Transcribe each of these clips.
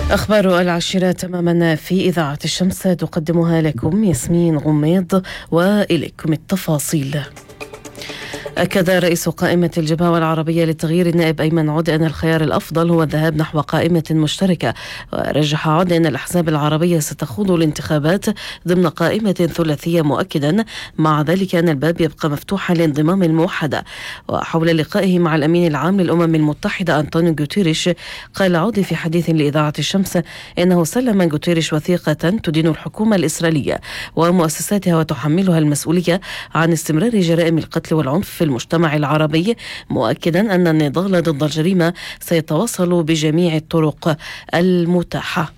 أخبار العاشرة تماما في إذاعة الشمس تقدمها لكم ياسمين غميض، وإليكم التفاصيل. أكد رئيس قائمة الجبهة العربية للتغيير النائب أيمن عود أن الخيار الأفضل هو الذهاب نحو قائمة مشتركة، ورجح عود أن الأحزاب العربية ستخوض الانتخابات ضمن قائمة ثلاثية، مؤكدا مع ذلك أن الباب يبقى مفتوحا لانضمام الموحدة. وحول لقائه مع الأمين العام للأمم المتحدة أنطونيو غوتيريش، قال عود في حديث لإذاعة الشمس إنه سلم غوتيريش وثيقة تدين الحكومة الإسرائيلية ومؤسساتها وتحملها المسؤولية عن استمرار جرائم القتل والعنف في المجتمع العربي، مؤكدا أن النضال ضد الجريمة سيتواصل بجميع الطرق المتاحة.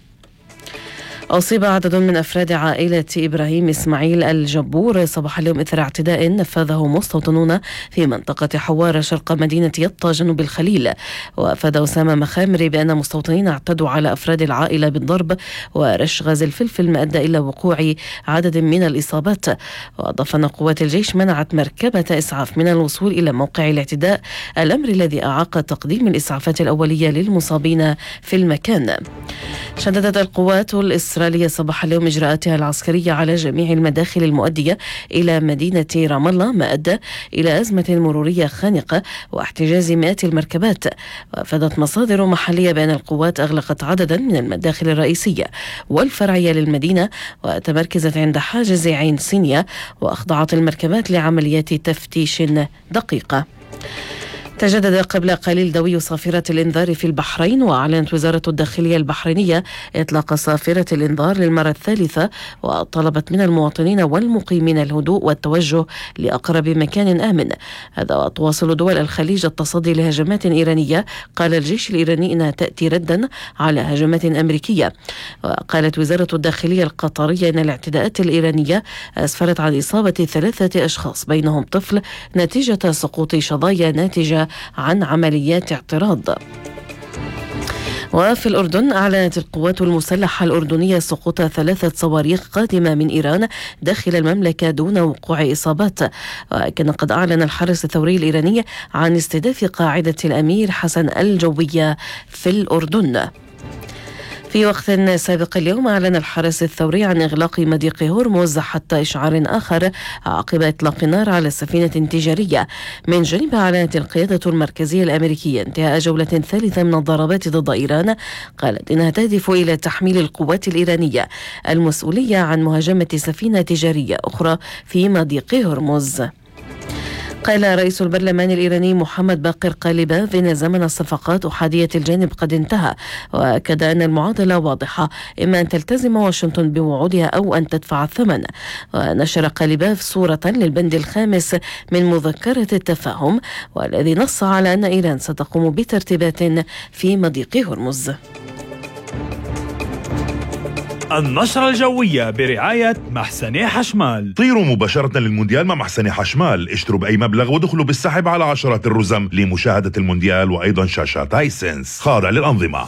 أصيب عدد من أفراد عائلة إبراهيم إسماعيل الجبور صباح اليوم إثر اعتداء نفذه مستوطنون في منطقة حوار شرق مدينة يطا جنوب الخليل. وأفاد أسامة مخامري بأن مستوطنين اعتدوا على أفراد العائلة بالضرب ورش غاز الفلفل، ما أدى إلى وقوع عدد من الإصابات. وأضاف أن قوات الجيش منعت مركبة إسعاف من الوصول إلى موقع الاعتداء، الأمر الذي أعاق تقديم الإسعافات الأولية للمصابين في المكان. شددت القوات الإسرائيلية صباح اليوم إجراءاتها العسكرية على جميع المداخل المؤدية إلى مدينة رام الله، ما أدى إلى أزمة مرورية خانقة واحتجاز مئات المركبات. وأفادت مصادر محلية بأن القوات أغلقت عددا من المداخل الرئيسية والفرعية للمدينة، وتمركزت عند حاجز عين سينيا، وأخضعت المركبات لعمليات تفتيش دقيقة. تجدد قبل قليل دوي صافرة الإنذار في البحرين، وأعلنت وزارة الداخلية البحرينية إطلاق صافرة الإنذار للمرة الثالثة، وطلبت من المواطنين والمقيمين الهدوء والتوجه لأقرب مكان آمن. هذا وتواصل دول الخليج التصدي لهجمات إيرانية قال الجيش الإيراني إنها تأتي ردا على هجمات أمريكية. وقالت وزارة الداخلية القطرية إن الاعتداءات الإيرانية أسفرت عن إصابة 3 أشخاص بينهم طفل نتيجة سقوط شظايا ناتجة عن عمليات اعتراض. وفي الأردن أعلنت القوات المسلحة الأردنية سقوط 3 صواريخ قادمة من إيران داخل المملكة دون وقوع إصابات. وكان قد أعلن الحرس الثوري الإيراني عن استهداف قاعدة الأمير حسن الجوية في الأردن. في وقت سابق اليوم أعلن الحرس الثوري عن إغلاق مضيق هرمز حتى إشعار آخر عقب إطلاق نار على سفينة تجارية. من جانبها أعلنت القيادة المركزية الأمريكية انتهاء جولة ثالثة من الضربات ضد إيران، قالت إنها تهدف إلى تحميل القوات الإيرانية المسؤولية عن مهاجمة سفينة تجارية أخرى في مضيق هرمز. قال رئيس البرلمان الإيراني محمد باقر قالباف إن زمن الصفقات أحادية الجانب قد انتهى، وأكد أن المعادلة واضحة، إما أن تلتزم واشنطن بوعودها أو أن تدفع الثمن. ونشر قالباف صورة للبند الخامس من مذكرة التفاهم، والذي نص على أن إيران ستقوم بترتيبات في مضيق هرمز. النشرة الجوية برعاية محسني حشمال. طيروا مباشرة للمونديال مع محسني حشمال، اشتروا بأي مبلغ ودخلوا بالسحب على عشرات الرزم لمشاهدة المونديال، وأيضا شاشات هايسنس خاضع للأنظمة.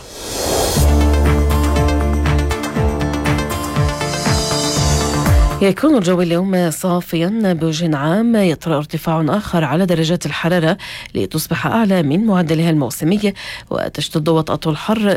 يكون الجو اليوم صافيا بوجه عام، يطرأ ارتفاع آخر على درجات الحرارة لتصبح أعلى من معدلها الموسمي، وتشتد وطأة الحر